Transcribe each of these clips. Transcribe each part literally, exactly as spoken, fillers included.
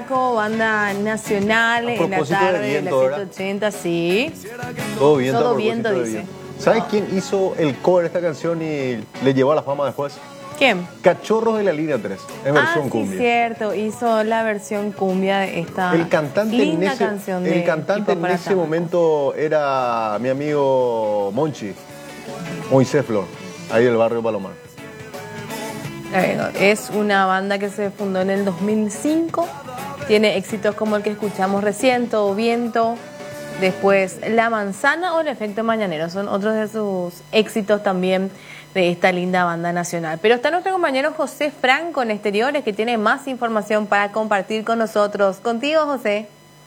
Paco, banda nacional en la tarde de, viento, de la ciento ochenta, sí. Todo viento, Todo viento, dice. Viento. ¿Sabes quién hizo el cover de esta canción y le llevó a la fama después? ¿Quién? Cachorros de la Línea tres, en versión ah, cumbia. Sí, cierto, hizo la versión cumbia de esta el cantante linda en ese, canción El de cantante en ese momento era mi amigo Monchi, Moisés Flor, ahí del barrio Palomar. Es una banda que se fundó en el dos mil cinco, tiene éxitos como el que escuchamos recién, Todo Viento, después La Manzana o El Efecto Mañanero, son otros de sus éxitos también de esta linda banda nacional. Pero está nuestro compañero José Franco en Exteriores, que tiene más información para compartir con nosotros. Contigo, José.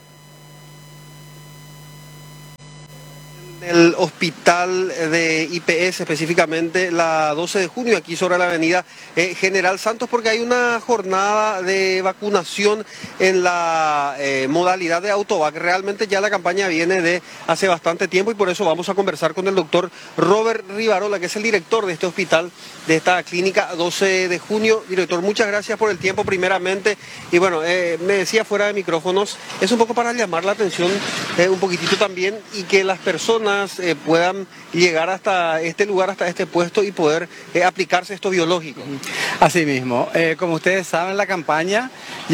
El hospital de I P S, específicamente la doce de junio, aquí sobre la avenida eh, General Santos, porque hay una jornada de vacunación en la eh, modalidad de Autovac. Realmente ya la campaña viene de hace bastante tiempo y por eso vamos a conversar con el doctor Robert Rivarola, que es el director de este hospital, de esta clínica doce de junio. Director, muchas gracias por el tiempo primeramente. Y bueno, eh, me decía fuera de micrófonos, es un poco para llamar la atención eh, un poquitito también y que las personas Eh, puedan llegar hasta este lugar, hasta este puesto y poder eh, aplicarse esto biológico. Así mismo, eh, como ustedes saben, la campaña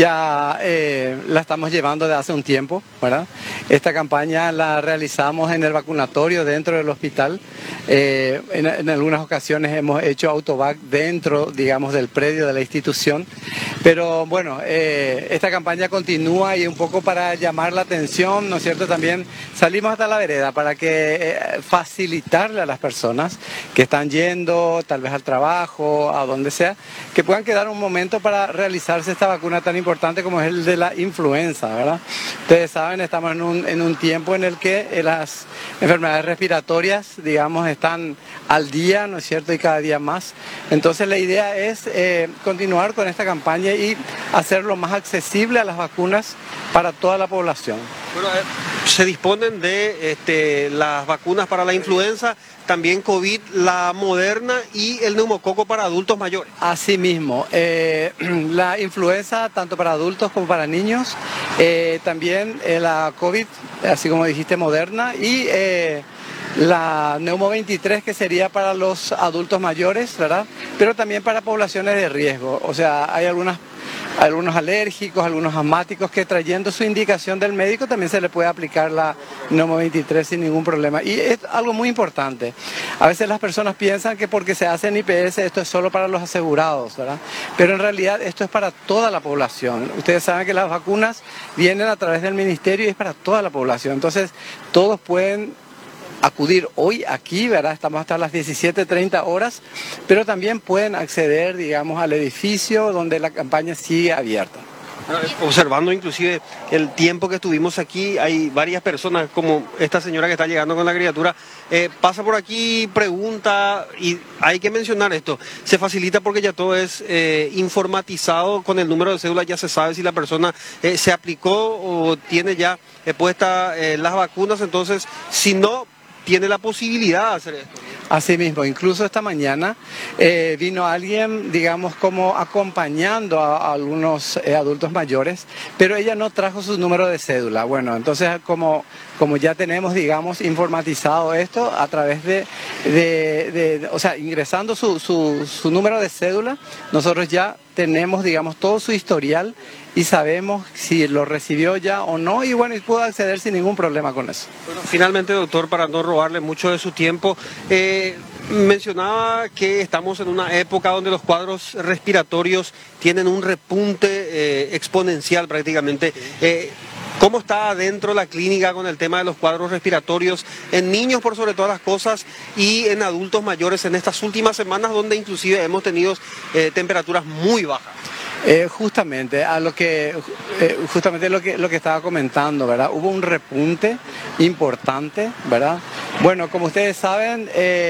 ya eh, la estamos llevando de hace un tiempo, ¿verdad? Esta campaña la realizamos en el vacunatorio dentro del hospital. Eh, en, en algunas ocasiones hemos hecho autovac dentro, digamos, del predio de la institución. Pero bueno, eh, esta campaña continúa y un poco para llamar la atención, ¿no es cierto? También salimos hasta la vereda para que eh, facilitarle a las personas que están yendo tal vez al trabajo, a donde sea, que puedan quedar un momento para realizarse esta vacuna tan importante como es el de la influenza, ¿verdad? Ustedes saben, estamos en un, en un tiempo en el que eh, las enfermedades respiratorias, digamos, están al día, ¿no es cierto? Y cada día más. Entonces la idea es eh, continuar con esta campaña y hacerlo más accesible a las vacunas para toda la población. Bueno, eh, se disponen de este, las vacunas para la influenza, también COVID, la Moderna y el neumococo para adultos mayores. Así mismo, eh, la influenza tanto para adultos como para niños, eh, también eh, la COVID, así como dijiste, Moderna, y eh, la Neumo veintitrés, que sería para los adultos mayores, ¿verdad? Pero también para poblaciones de riesgo. O sea, hay algunas, algunos alérgicos, algunos asmáticos que, trayendo su indicación del médico, también se le puede aplicar la Neumo veintitrés sin ningún problema. Y es algo muy importante. A veces las personas piensan que porque se hace en I P S esto es solo para los asegurados, ¿verdad? Pero en realidad esto es para toda la población. Ustedes saben que las vacunas vienen a través del ministerio y es para toda la población. Entonces, todos pueden acudir hoy aquí, ¿verdad? Estamos hasta las diecisiete treinta horas, pero también pueden acceder, digamos, al edificio donde la campaña sigue abierta. Observando inclusive el tiempo que estuvimos aquí, hay varias personas, como esta señora que está llegando con la criatura, eh, pasa por aquí, pregunta, y hay que mencionar esto, se facilita porque ya todo es eh, informatizado, con el número de cédula ya se sabe si la persona eh, se aplicó o tiene ya eh, puestas eh, las vacunas, entonces si no, tiene la posibilidad de hacer esto. Así mismo, incluso esta mañana eh, vino alguien, digamos, como acompañando a, a algunos eh, adultos mayores, pero ella no trajo su número de cédula. Bueno, entonces como, como ya tenemos, digamos, informatizado esto a través de, de, de, de o sea, ingresando su, su, su número de cédula, nosotros ya tenemos, digamos, todo su historial y sabemos si lo recibió ya o no, y bueno, y pudo acceder sin ningún problema con eso. Bueno, finalmente, doctor, para no robarle mucho de su tiempo, eh, mencionaba que estamos en una época donde los cuadros respiratorios tienen un repunte eh, exponencial prácticamente. Eh, ¿Cómo está adentro la clínica con el tema de los cuadros respiratorios en niños por sobre todas las cosas y en adultos mayores en estas últimas semanas donde inclusive hemos tenido eh, temperaturas muy bajas? Eh, justamente a lo que eh, justamente lo que lo que estaba comentando, ¿verdad? Hubo un repunte importante, ¿verdad? Bueno, como ustedes saben, eh,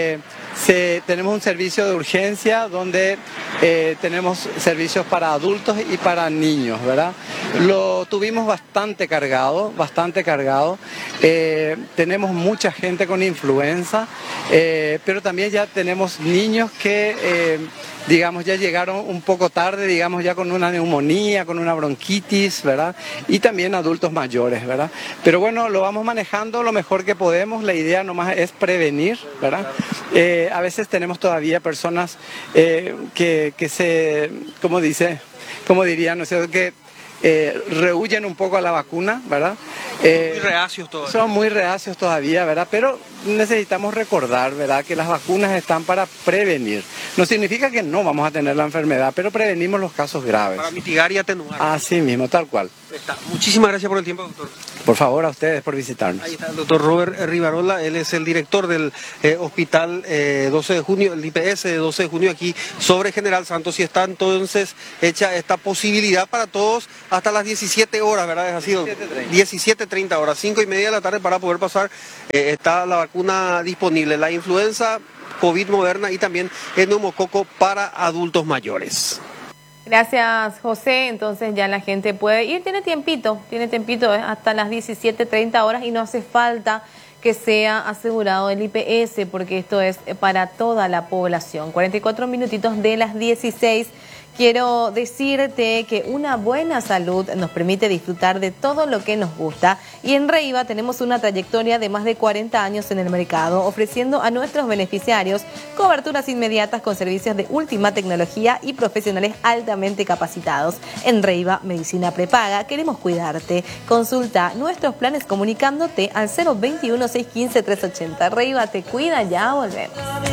se, tenemos un servicio de urgencia donde eh, tenemos servicios para adultos y para niños, ¿verdad? Lo tuvimos bastante cargado, bastante cargado. Eh, tenemos mucha gente con influenza, eh, pero también ya tenemos niños que, eh, digamos, ya llegaron un poco tarde, digamos, ya con una neumonía, con una bronquitis, ¿verdad? Y también adultos mayores, ¿verdad? Pero bueno, lo vamos manejando lo mejor que podemos. La idea nomás es prevenir, ¿verdad? Eh, a veces tenemos todavía personas eh, que, que se, ¿cómo dice? ¿Cómo dirían? ¿No sé? Que eh, rehuyen un poco a la vacuna, ¿verdad? Eh, muy reacios todavía. Son muy reacios todavía, ¿verdad? Pero necesitamos recordar, ¿verdad?, que las vacunas están para prevenir. No significa que no vamos a tener la enfermedad, pero prevenimos los casos graves. Para mitigar y atenuar. Así mismo, tal cual. Está. Muchísimas gracias por el tiempo, doctor. Por favor, a ustedes por visitarnos. Ahí está el doctor Robert Rivarola, él es el director del eh, hospital eh, doce de junio, el I P S de doce de junio aquí sobre General Santos, y está entonces hecha esta posibilidad para todos hasta las diecisiete horas, ¿verdad? Es así, diecisiete treinta horas, cinco y media de la tarde para poder pasar, eh, está la vacuna disponible, la influenza, COVID Moderna y también el neumococo para adultos mayores. Gracias, José. Entonces ya la gente puede ir, tiene tiempito, tiene tiempito ¿eh? hasta las diecisiete treinta horas, y no hace falta que sea asegurado el I P S, porque esto es para toda la población. cuarenta y cuatro minutitos de las dieciséis. Quiero decirte que una buena salud nos permite disfrutar de todo lo que nos gusta, y en Reiva tenemos una trayectoria de más de cuarenta años en el mercado, ofreciendo a nuestros beneficiarios coberturas inmediatas con servicios de última tecnología y profesionales altamente capacitados. En Reiva Medicina Prepaga queremos cuidarte. Consulta nuestros planes comunicándote al cero veintiuno, seiscientos quince, trescientos ochenta. Reiva te cuida, ya volvemos.